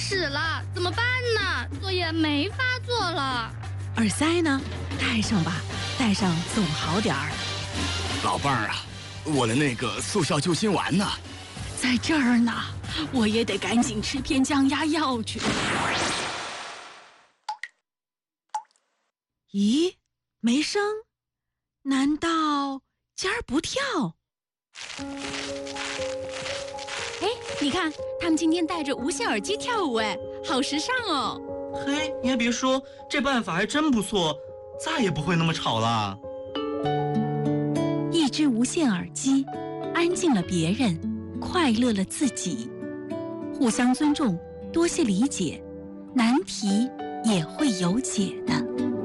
始了，怎么办呢？作业没法做了。 耳塞呢？戴上吧，戴上总好点儿。 老伴儿啊，我的那个速效救心丸呢？ 在这儿呢，我也得赶紧吃片降压药去。咦，没声？难道尖儿不跳？ 哎，你看，他们今天戴着无线耳机跳舞，哎，好时尚哦！ 嘿，你还别说，这办法还真不错，再也不会那么吵了。 一只无线耳机，安静了别人，快乐了自己。互相尊重，多些理解，难题也会有解的。